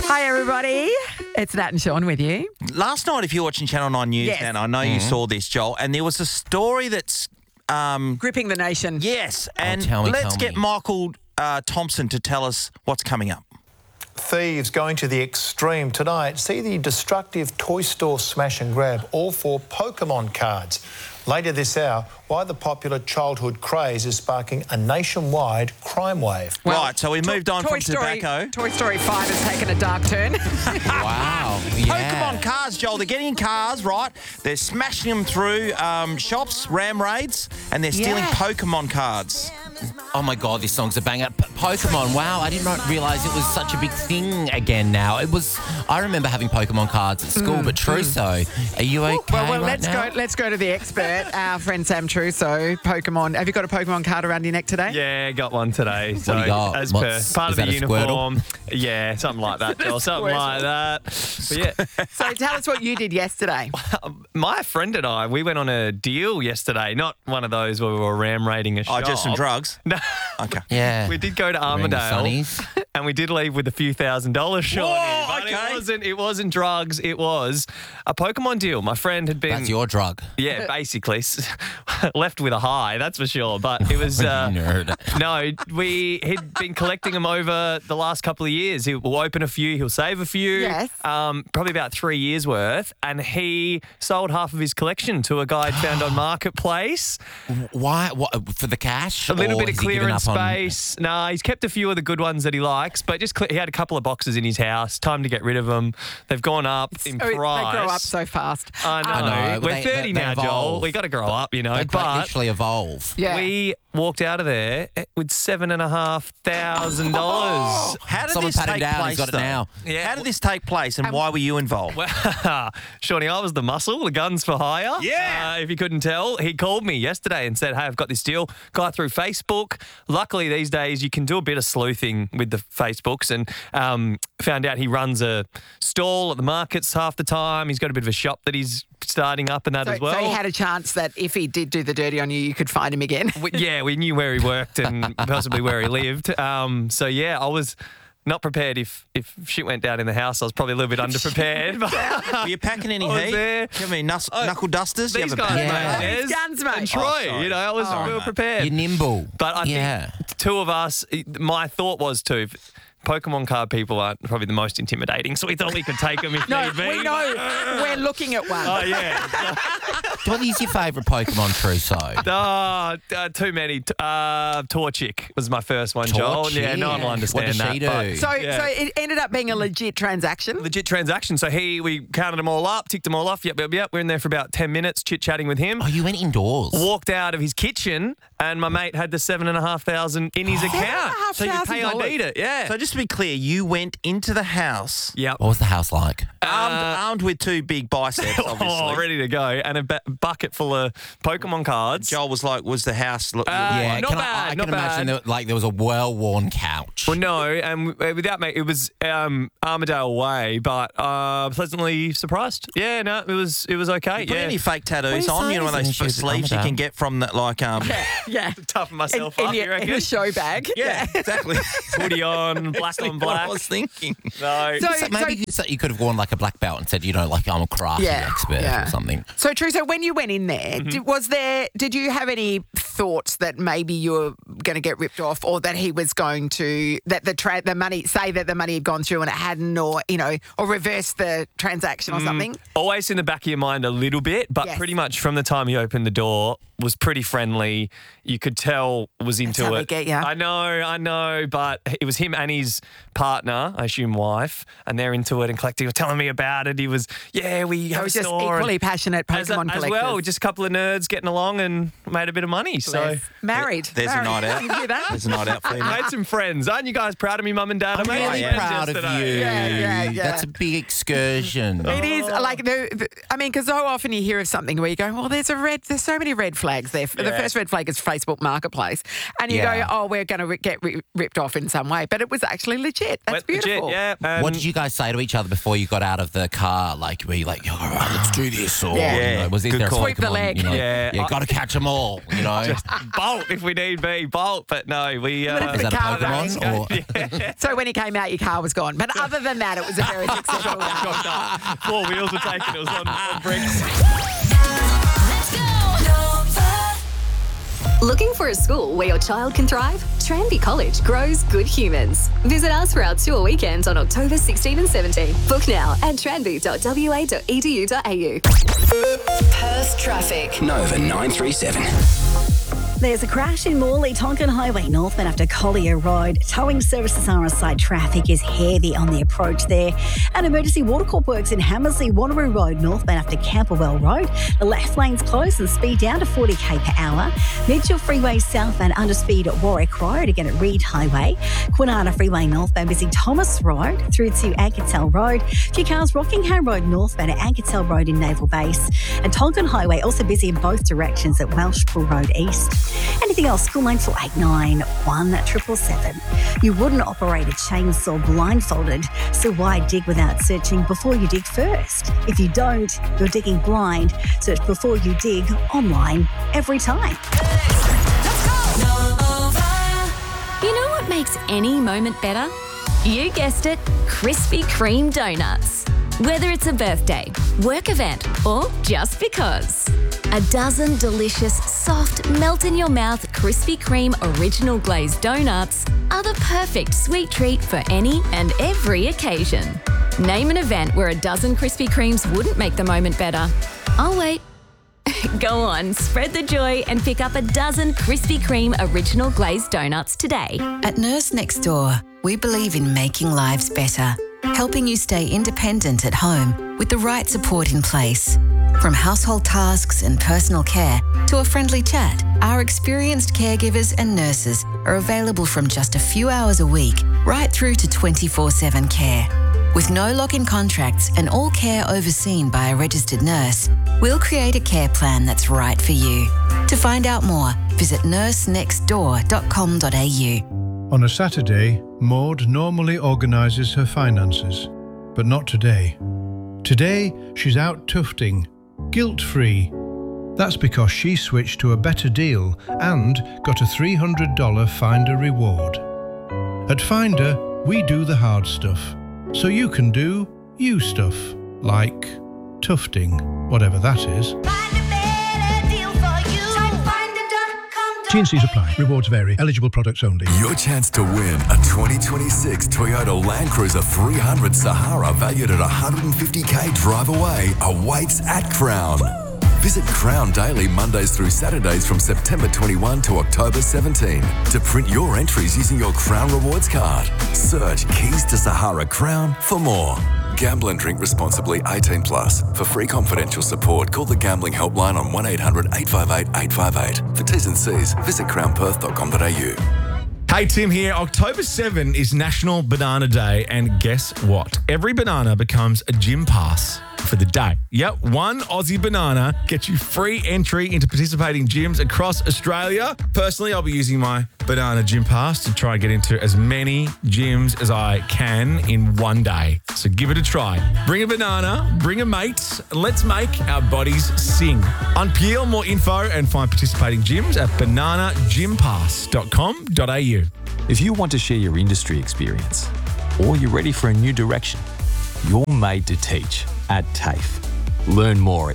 Hi, everybody. It's Nat and Sean with you. Last night, if you're watching Channel 9 News, Yes. and I know you saw this, Joel, and there was a story that's... Gripping the nation. yes, and tell me, let's tell get me. Michael Thompson to tell us what's coming up. Thieves going to the extreme tonight. See the destructive toy store smash and grab, all for Pokemon cards. Later this hour, why the popular childhood craze is sparking a nationwide crime wave. Well, right, so we moved on from tobacco. Toy Story 5 has taken a dark turn. Wow. Yeah. Pokemon cards, Joel. They're getting in cars, right? They're smashing them through shops, ram raids, and they're stealing Yeah. Pokemon cards. Oh my God, this song's a banger. Pokemon, wow, I did not realise it was such a big thing again now. I remember having Pokemon cards at school, but Trusso, are you okay Well, right now? let's go to the expert, our friend Sam Trusso. Pokemon. Have you got a Pokemon card around your neck today? Yeah, got one today. So do you got? as What's- per part is of the that a Squirtle? uniform. Yeah, something like that, Joel. Something like that. But yeah, So tell us what you did yesterday. my friend and I, we went on a deal yesterday. Not one of those where we were ram raiding a shop. Oh, just some drugs? No. Okay. Yeah. We did go to Ring the Armadale, Sunnies. and we did leave with a few $1,000 short. Whoa, But okay. it wasn't drugs. It was a Pokemon deal. My friend had been That's your drug. yeah, basically left with a high. That's for sure. But it was Nerd. no. He'd been collecting them over the last couple of years. He'll open a few. He'll save a few. Yes. Probably about 3 years worth, and he sold half of his collection to a guy he'd found on Marketplace. Why? What, for the cash? A little Or bit of has he given clearance up on- space. Nah, he's kept a few of the good ones that he likes, but he had a couple of boxes in his house. Time to get rid of them. They've gone up in Oh, price. They grow up so fast. I know. I know, but We're they 30 now, Joel. evolve. We got to grow up, you know. They but literally evolve. Yeah. we walked out of there with $7,500. How did Someone this pat him take down, place, he's got it though? now. Yeah. How did this take place, and why were you involved? Well, Shawnee, I was the muscle, the guns for hire. Yeah. If you couldn't tell, he called me yesterday and said, hey, I've got this deal. Guy through Facebook. Luckily, these days, you can do a bit of sleuthing with the Facebooks, and found out he runs a stall at the markets half the time. He's got a bit of a shop that he's starting up and that So, as well. so he had a chance that if he did do the dirty on you, you could find him again. We knew where he worked and possibly where he lived. So, yeah, I was not prepared if shit went down in the house. I was probably a little bit underprepared. Were you packing any I was heat? there. Do you have any knuckle dusters? Do you These have a guys, bag? Yeah. mate, These Des guns, mate. and Troy, sorry. you know, I was we were prepared. You're nimble. But I Yeah. think two of us, my thought was too, Pokemon card people aren't probably the most intimidating, so we thought we could take them if No, need be. we know. We're looking at one. Oh, yeah. What is your favourite Pokemon, Trusso? Too many. Torchic was my first one, Joel. Torchic. Yeah, no one will understand What does that. she do? but- So, Yeah. so it ended up being a legit transaction. Legit transaction. So we counted them all up, ticked them all off. Yep. We're in there for about 10 minutes, chit-chatting with him. Oh, you went indoors. Walked out of his kitchen, and my mate had the $7,500 in his account. So you pay $7,500. ID it. Yeah. So just to be clear, you went into the house Yep. What was the house like? armed with two big biceps, obviously. Oh, ready to go. And a bucket full of Pokemon cards. Joel was like, was the house... not I bad, not can imagine there was a well-worn couch. Well, no, and without mate, it was Armadale Way, but pleasantly surprised. Yeah, no, it was okay. Put Yeah, any fake tattoos What are on, you you know, one of saying? those She's sleeves you Armadale. can get from that, like... Yeah. toughen myself in, up. You in reckon? a show bag. Yeah, exactly. Hoodie on, black Exactly on what I black. was thinking. No. So- Maybe you could have worn like a black belt and said, like I'm a crafty expert or something. So, True, so when you went in there, did you have any thoughts that maybe you were going to get ripped off, or that he was going to, that the money had gone through and it hadn't, or, or reverse the transaction or something? Always in the back of your mind a little bit, but Yes. pretty much from the time he opened the door, was pretty friendly. You could tell was into how it. they get ya. I know, but it was him and his partner, I assume wife, and they're into it and collecting. He was telling me about it. He was, we They have were a just store. equally passionate Pokemon as collectors. well, just a couple of nerds getting along and made a bit of money. So Bless. Married. There's a night out. Did you hear that? There's a night out for you. I made some friends. Aren't you guys proud of me, Mum and Dad? I I'm made really some friends proud of yesterday. you. Yeah. That's a big excursion. It is like because so often you hear of something where you go, well, there's so many red flags there. The first red flag is Facebook Marketplace, and you go, oh, we're going to get ripped off in some way. But it was actually legit. That's beautiful. Legit, yeah. What did you guys say to each other before you got out of the car? Like, were you like, all right, let's do this? Or, was there a Sweep the leg. Got to catch them all, Just bolt if we need be, bolt. But no, we... is that a Pokemon? So when he came out, your car was gone. But other than that, it was a very successful day. 4 wheels were taken. It was on bricks. Let's go! Looking for a school where your child can thrive? Tranby College grows good humans. Visit us for our tour weekends on October 16 and 17. Book now at tranby.wa.edu.au. Perth traffic. Nova 937. There's a crash in Morley, Tonkin Highway northbound after Collier Road. Towing services are on site. Traffic is heavy on the approach there. And emergency water corp works in Hammersley, Wanneroo Road northbound after Camberwell Road. The left lane's closed and speed down to 40 km per hour. Mitchell Freeway southbound under speed at Warwick Road, again at Reed Highway. Kwinana Freeway northbound busy Thomas Road through to Anketel Road. Few cars Rockingham Road northbound at Anketel Road in Naval Base. And Tonkin Highway also busy in both directions at Welshpool Road East. Anything else? School line 489 1777. You wouldn't operate a chainsaw blindfolded, so why dig without searching before you dig first? If you don't, you're digging blind. Search before you dig online every time. You know what makes any moment better? You guessed it, Krispy Kreme donuts. Whether it's a birthday, work event, or just because. A dozen delicious, soft, melt-in-your-mouth Krispy Kreme original glazed donuts are the perfect sweet treat for any and every occasion. Name an event where a dozen Krispy Kremes wouldn't make the moment better. I'll wait. Go on, spread the joy and pick up a dozen Krispy Kreme original glazed donuts today. At Nurse Next Door, we believe in making lives better, helping you stay independent at home with the right support in place. From household tasks and personal care to a friendly chat, our experienced caregivers and nurses are available from just a few hours a week right through to 24/7 care. With no lock-in contracts and all care overseen by a registered nurse, we'll create a care plan that's right for you. To find out more, visit nursenextdoor.com.au. On a Saturday, Maud normally organises her finances, but not today. Today, she's out tufting, guilt-free. That's because she switched to a better deal and got a $300 Finder reward. At Finder, we do the hard stuff, so you can do you stuff, like tufting, whatever that is. T&Cs apply. Rewards vary. Eligible products only. Your chance to win a 2026 Toyota Land Cruiser 300 Sahara valued at $150K drive away awaits at Crown. Visit Crown daily Mondays through Saturdays from September 21 to October 17 to print your entries using your Crown Rewards card. Search Keys to Sahara Crown for more. Gamble and drink responsibly. 18+. For free confidential support, call the Gambling Helpline on 1-800-858-858. For T's and C's, visit crownperth.com.au. Hey, Tim here. October 7 is National Banana Day, and guess what? Every banana becomes a gym pass for the day. Yep, one Aussie banana gets you free entry into participating gyms across Australia. Personally, I'll be using my banana gym pass to try and get into as many gyms as I can in one day. So give it a try. Bring a banana, bring a mate, and let's make our bodies sing. Unpeel more info and find participating gyms at bananagympass.com.au. If you want to share your industry experience or you're ready for a new direction, you're made to teach at TAFE. Learn more at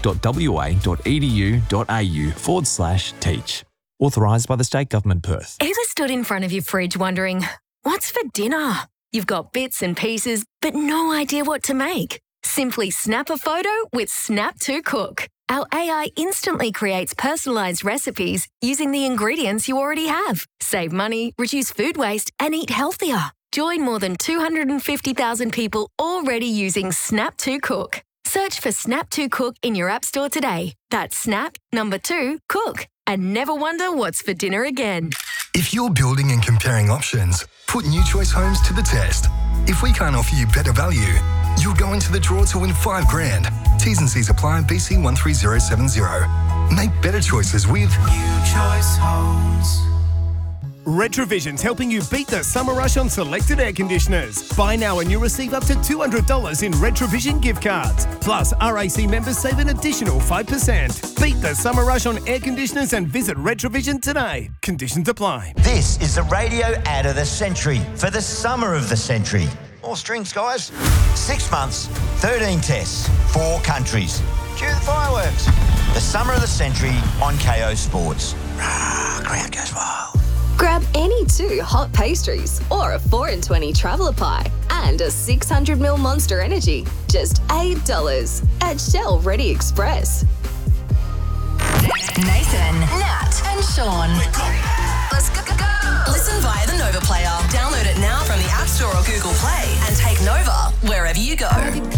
tafe.wa.edu.au/teach. Authorised by the State Government, Perth. Ever stood in front of your fridge wondering, what's for dinner? You've got bits and pieces, but no idea what to make. Simply snap a photo with Snap to Cook. Our AI instantly creates personalised recipes using the ingredients you already have. Save money, reduce food waste, and eat healthier. Join more than 250,000 people already using Snap to Cook. Search for Snap to Cook in your app store today. That's Snap, 2, Cook. And never wonder what's for dinner again. If you're building and comparing options, put New Choice Homes to the test. If we can't offer you better value, you'll go into the draw to win $5,000. T's and C's apply. BC 13070. Make better choices with Choice Homes. Retrovision's helping you beat the summer rush on selected air conditioners. Buy now and you'll receive up to $200 in Retrovision gift cards. Plus, RAC members save an additional 5%. Beat the summer rush on air conditioners and visit Retrovision today. Conditions apply. This is the radio ad of the century for the summer of the century. More strings, guys. 6 months, 13 tests, 4 countries. Cue the fireworks. The summer of the century on KO Sports. Crowd goes wild. Grab any 2 hot pastries or a 4 in 20 traveller pie and a 600ml Monster Energy. Just $8 at Shell Ready Express. Nathan, Nat, and Sean. Let's go. Listen via the Nova Player. Download it now from the App Store or Google Play and take Nova wherever you go.